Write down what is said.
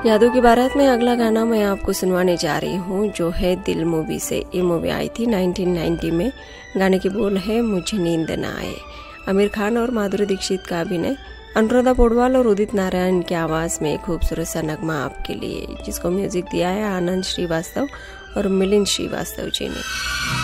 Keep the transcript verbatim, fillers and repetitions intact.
यादों की बारात में अगला गाना मैं आपको सुनवाने जा रही हूँ, जो है दिल मूवी से। ये मूवी आई थी नाइनटीन नाइंटी में। गाने के बोल है मुझे नींद न आए। आमिर खान और माधुरी दीक्षित का अभिनय, अनुराधा पौडवाल और उदित नारायण की आवाज़ में एक खूबसूरत सा नगमा आपके लिए, जिसको म्यूजिक दिया है आनंद श्रीवास्तव और मिलिंद श्रीवास्तव जी ने।